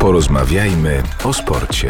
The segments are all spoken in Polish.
Porozmawiajmy o sporcie.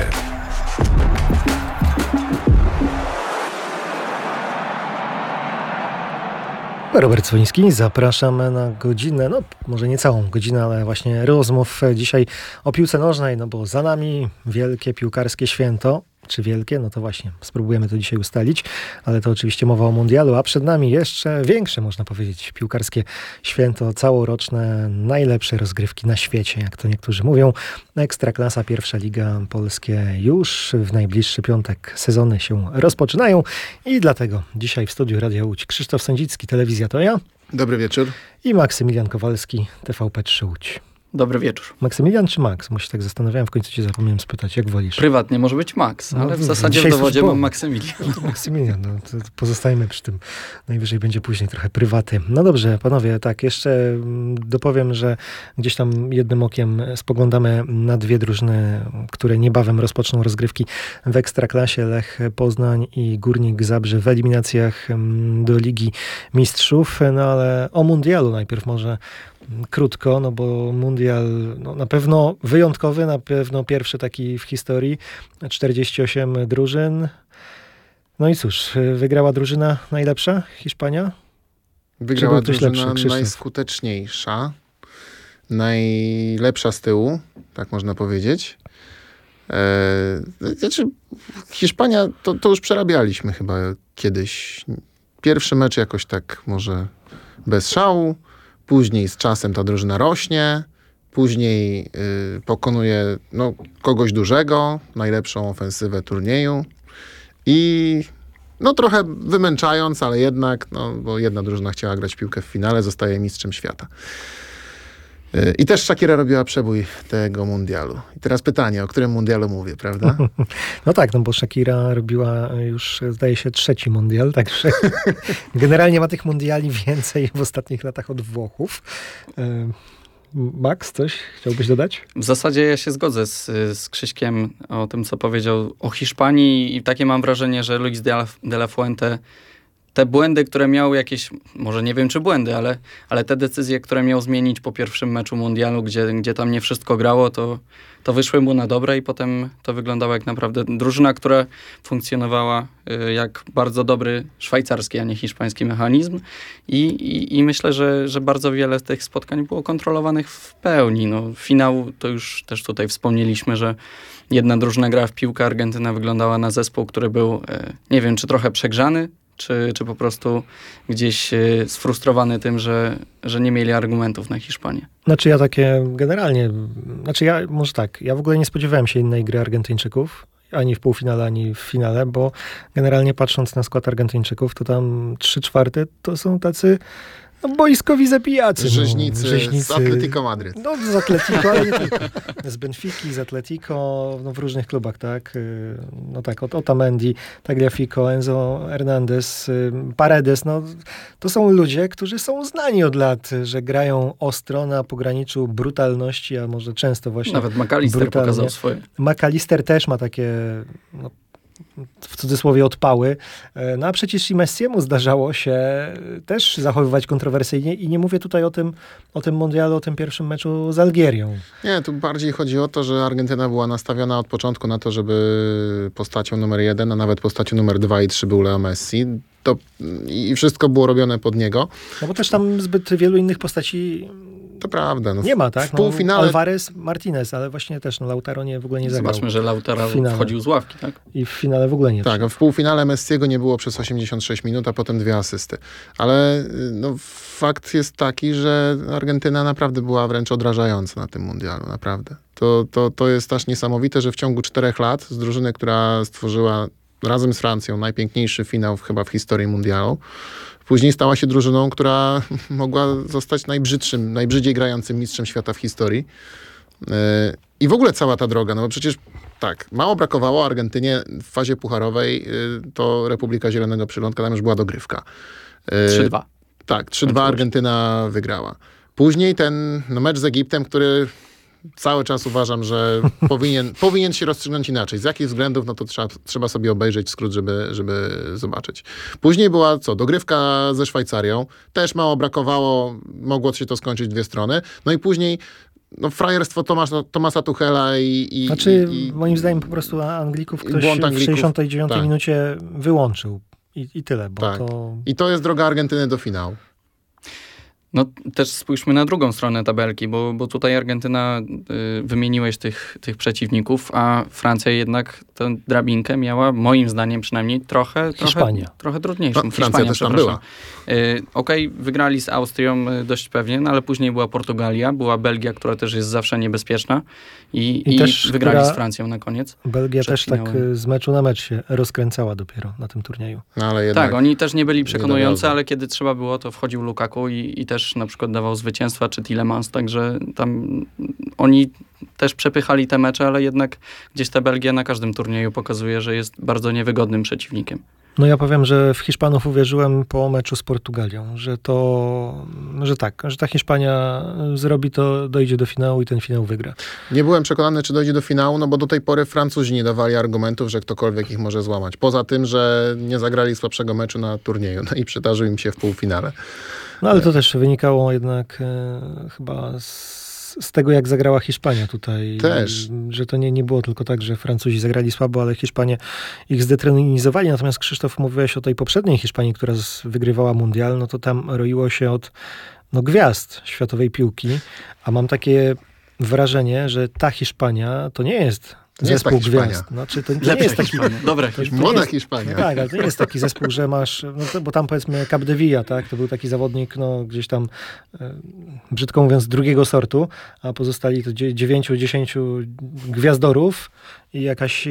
Robert Słoński, zapraszamy na godzinę, może nie całą godzinę, ale właśnie rozmów dzisiaj o piłce nożnej, bo za nami wielkie piłkarskie święto. Czy wielkie? No to właśnie, spróbujemy to dzisiaj ustalić, ale to oczywiście mowa o mundialu, a przed nami jeszcze większe, można powiedzieć, piłkarskie święto całoroczne, najlepsze rozgrywki na świecie, jak to niektórzy mówią. Ekstraklasa, pierwsza liga, polskie już w najbliższy piątek sezony się rozpoczynają i dlatego dzisiaj w studiu Radia Łódź Krzysztof Sędzicki, Telewizja To Ja. Dobry wieczór. I Maksymilian Kowalski, TVP3 Łódź. Dobry wieczór. Maksymilian czy Max? Bo się tak zastanawiałem, w końcu cię zapomniałem spytać, jak wolisz? Prywatnie może być Max, ale w zasadzie w dowodzie mam Maksymilian. To Maksymilian, to pozostajmy przy tym. Najwyżej będzie później trochę prywaty. No dobrze, panowie, tak, jeszcze dopowiem, że gdzieś tam jednym okiem spoglądamy na dwie drużyny, które niebawem rozpoczną rozgrywki w Ekstraklasie. Lech Poznań i Górnik Zabrze w eliminacjach do Ligi Mistrzów. No ale o mundialu najpierw może krótko, bo mundial na pewno wyjątkowy, na pewno pierwszy taki w historii. 48 drużyn. No i cóż, wygrała drużyna najlepsza, Hiszpania? Wygrała drużyna najskuteczniejsza, najlepsza z tyłu, tak można powiedzieć. Hiszpania, to już przerabialiśmy chyba kiedyś. Pierwszy mecz jakoś tak może bez szału. Później z czasem ta drużyna rośnie, później pokonuje kogoś dużego, najlepszą ofensywę turnieju i trochę wymęczając, ale jednak, bo jedna drużyna chciała grać w piłkę w finale, zostaje mistrzem świata. I też Shakira robiła przebój tego mundialu. I teraz pytanie, o którym mundialu mówię, prawda? No tak, bo Shakira robiła już, zdaje się, trzeci mundial, także generalnie ma tych mundiali więcej w ostatnich latach od Włochów. Max, coś chciałbyś dodać? W zasadzie ja się zgodzę z Krzyśkiem o tym, co powiedział o Hiszpanii i takie mam wrażenie, że Luis de la Fuente te błędy, które miał jakieś, może nie wiem czy błędy, ale te decyzje, które miał zmienić po pierwszym meczu mundialu, gdzie tam nie wszystko grało, to wyszły mu na dobre i potem to wyglądało jak naprawdę drużyna, która funkcjonowała jak bardzo dobry szwajcarski, a nie hiszpański mechanizm i myślę, że bardzo wiele z tych spotkań było kontrolowanych w pełni. Finał to już też tutaj wspomnieliśmy, że jedna drużyna grała w piłkę, Argentyna wyglądała na zespół, który był, nie wiem, czy trochę przegrzany, czy po prostu gdzieś sfrustrowany tym, że nie mieli argumentów na Hiszpanię? Ja takie generalnie, ja w ogóle nie spodziewałem się innej gry Argentyńczyków, ani w półfinale, ani w finale, bo generalnie patrząc na skład Argentyńczyków, to tam 3/4 to są tacy boiskowi zabijacy. Rzeźnicy z Atletico Madryt. Z Atletico, ale nie tylko. Z Benfiki, z Atletico, w różnych klubach, tak? Otamendi, Tagliafico, Enzo Hernandez, Paredes. To są ludzie, którzy są znani od lat, że grają ostro na pograniczu brutalności, a może często właśnie nawet McAllister pokazał swoje. McAllister też ma takie w cudzysłowie odpały. A przecież i Messiemu zdarzało się też zachowywać kontrowersyjnie i nie mówię tutaj o tym mundialu, o tym pierwszym meczu z Algierią. Nie, tu bardziej chodzi o to, że Argentyna była nastawiona od początku na to, żeby postacią numer 1, a nawet postacią numer 2 i 3 był Leo Messi. I wszystko było robione pod niego. Bo też tam zbyt wielu innych postaci to prawda. Nie ma, tak? W półfinale... Alvarez, Martinez, ale właśnie też Lautaro w ogóle nie zagrał. Zobaczmy, że Lautaro wchodził z ławki, tak? I w finale w ogóle nie. Tak, a w półfinale Messiego nie było przez 86 minut, a potem 2 asysty. Ale fakt jest taki, że Argentyna naprawdę była wręcz odrażająca na tym mundialu, naprawdę. To jest aż niesamowite, że w ciągu 4 lat z drużyny, która stworzyła razem z Francją najpiękniejszy finał chyba w historii mundialu, później stała się drużyną, która mogła zostać najbrzydziej grającym mistrzem świata w historii. I w ogóle cała ta droga, bo przecież tak, mało brakowało Argentynie w fazie pucharowej, to Republika Zielonego Przylądka, tam już była dogrywka. 3-2. Tak, 3-2 Argentyna wygrała. Później ten mecz z Egiptem, który cały czas uważam, że powinien się rozstrzygnąć inaczej. Z jakich względów, to trzeba sobie obejrzeć skrót, żeby zobaczyć. Później była dogrywka ze Szwajcarią. Też mało brakowało, mogło się to skończyć w 2 strony. No i później no frajerstwo Thomasa Tuchela i Znaczy, moim zdaniem po prostu Anglików ktoś błąd w Anglików, 69 tak. minucie wyłączył. I tyle, bo Tak. to... I to jest droga Argentyny do finału. No też spójrzmy na drugą stronę tabelki, bo tutaj Argentyna, wymieniłeś tych przeciwników, a Francja jednak tę drabinkę miała, moim zdaniem przynajmniej, trochę trudniejszą. No, Francja też tam była. Okej, wygrali z Austrią dość pewnie, no ale później była Portugalia, była Belgia, która też jest zawsze niebezpieczna i też, wygrali która- z Francją na koniec. Belgia przed też tak finałem. z meczu na mecz się rozkręcała dopiero na tym turnieju. No, ale jednak Tak, oni też nie byli przekonujący, dowiozły. ale kiedy trzeba było, to wchodził Lukaku i też na przykład dawał zwycięstwa, czy Tielemans, także tam oni też przepychali te mecze, ale jednak gdzieś ta Belgia na każdym turnieju pokazuje, że jest bardzo niewygodnym przeciwnikiem. No ja powiem, że w Hiszpanów uwierzyłem po meczu z Portugalią, że ta Hiszpania zrobi to, dojdzie do finału i ten finał wygra. nie byłem przekonany, czy dojdzie do finału, no bo do tej pory Francuzi nie dawali argumentów, że ktokolwiek ich może złamać. Poza tym, że nie zagrali słabszego meczu na turnieju. No i przydarzył im się w półfinale. No ale to też wynikało jednak chyba z tego, jak zagrała Hiszpania tutaj. Też. Że to nie było tylko tak, że Francuzi zagrali słabo, ale Hiszpanie ich zdetrenizowali. Natomiast Krzysztof, mówiłeś o tej poprzedniej Hiszpanii, która wygrywała mundial, no to tam roiło się od gwiazd światowej piłki, a mam takie wrażenie, że ta Hiszpania to nie jest Nie jest ta zespół Hiszpania. gwiazd. Znaczy, to nie Lepsza jest taki... Hiszpania. Dobra to Hiszpania. Młoda jest- Hiszpania. No tak, ale to nie jest taki zespół, że masz, bo tam powiedzmy Capdevilla, tak, to był taki zawodnik, gdzieś tam, brzydko mówiąc, drugiego sortu, a pozostali to 9-10 gwiazdorów i jakaś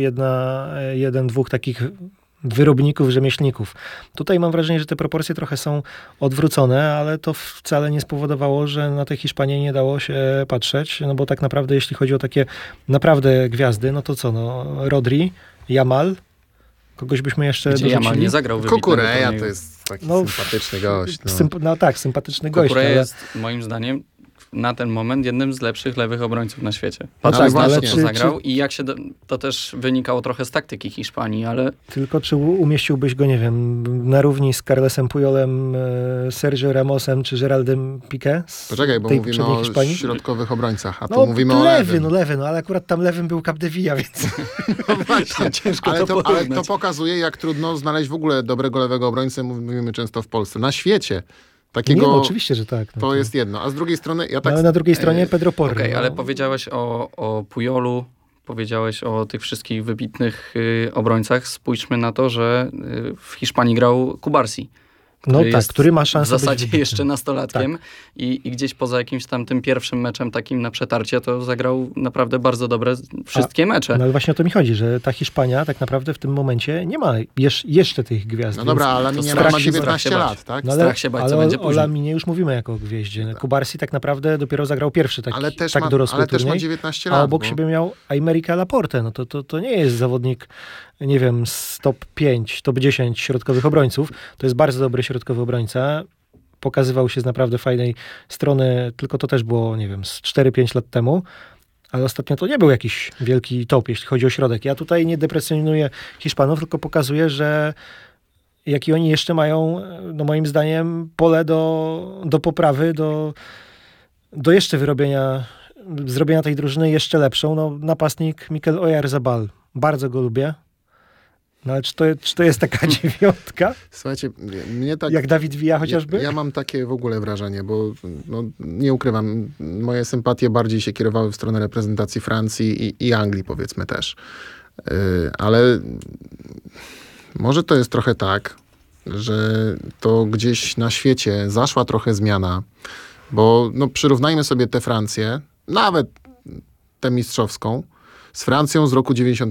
dwóch takich wyrobników, rzemieślników. Tutaj mam wrażenie, że te proporcje trochę są odwrócone, ale to wcale nie spowodowało, że na tę Hiszpanię nie dało się patrzeć, no bo tak naprawdę, jeśli chodzi o takie naprawdę gwiazdy, no to co, Rodri, Yamal, kogoś byśmy jeszcze Gdzie Yamal dorzucili? nie zagrał wybitnego Kukureja turnieju. to jest taki No, sympatyczny gość. No. Sympatyczny gość, Kukureja ale... jest moim zdaniem na ten moment jednym z lepszych lewych obrońców na świecie. No Patrząc tak, na ale to, co czy- zagrał i jak się to też wynikało trochę z taktyki Hiszpanii, ale Tylko czy umieściłbyś go, nie wiem, na równi z Carlesem Puyolem, Sergio Ramosem czy Geraldem Piqué z Poczekaj, bo tej mówimy poprzedniej o Hiszpanii? środkowych obrońcach, a tu No mówimy o lewy, lewym. ale akurat tam lewym był Capdevilla, więc... No właśnie, ciężko ale to to porównać. pokazuje, jak trudno znaleźć w ogóle dobrego lewego obrońcę, mówimy często w Polsce. Na świecie. Nie, Takiego, oczywiście, że tak. to jest jedno. A z drugiej strony, ja No, tak... ale na drugiej stronie Pedro Porro. okej, ale powiedziałeś o Pujolu, powiedziałeś o tych wszystkich wybitnych obrońcach. Spójrzmy na to, że w Hiszpanii grał Cubarsi. No tak, jest który ma w szansę być zasadzie wybitnym. jeszcze nastolatkiem i gdzieś poza jakimś tam tym pierwszym meczem takim na przetarcie, to zagrał naprawdę bardzo dobre wszystkie mecze. No ale właśnie o to mi chodzi, że ta Hiszpania tak naprawdę w tym momencie nie ma jeszcze tych gwiazd. No więc- dobra, ale to Minie strach ma się 19 bać. lat, tak? No strach się bać, co ale będzie o później. Laminie już mówimy jako o gwieździe. Kubarsi tak naprawdę dopiero zagrał pierwszy taki Ale też, tak dorosły ale też turniej. ma 19 A lat. obok bo- siebie miał Aymerica Laporte. No to nie jest zawodnik, nie wiem, z top 5, top 10 środkowych obrońców. To jest bardzo dobry środkowy obrońca. Pokazywał się z naprawdę fajnej strony, tylko to też było, nie wiem, z 4-5 lat temu. Ale ostatnio to nie był jakiś wielki top, jeśli chodzi o środek. Ja tutaj nie deprecjonuję Hiszpanów, tylko pokazuję, że jaki oni jeszcze mają, no moim zdaniem, pole do poprawy, do jeszcze zrobienia tej drużyny jeszcze lepszą. No, napastnik Mikel Oyarzabal. Bardzo go lubię. No ale czy to jest taka dziewiątka? Słuchajcie, mnie tak... Jak Dawid Villa chociażby? Ja mam takie w ogóle wrażenie, bo no, nie ukrywam, moje sympatie bardziej się kierowały w stronę reprezentacji Francji i Anglii, powiedzmy też. Ale może to jest trochę tak, że to gdzieś na świecie zaszła trochę zmiana, bo no, przyrównajmy sobie tę Francję, nawet tę mistrzowską, z Francją z roku 90